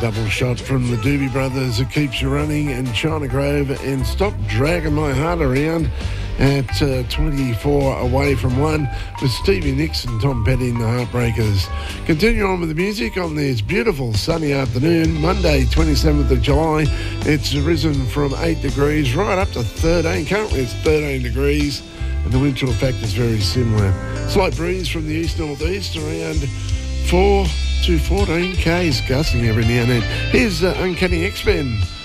double shot from the Doobie Brothers, It Keeps You Running, and China Grove, and Stop Dragging My Heart Around at 24 away from one with Stevie Nicks and Tom Petty and the Heartbreakers. Continue on with the music on this beautiful sunny afternoon, Monday 27th of July. It's risen from 8 degrees right up to 13. Currently it's 13 degrees and the wind chill factor is very similar. Slight breeze from the east-northeast around 4 to 14 k's, gusting every now and then. Here's Uncanny X-Men.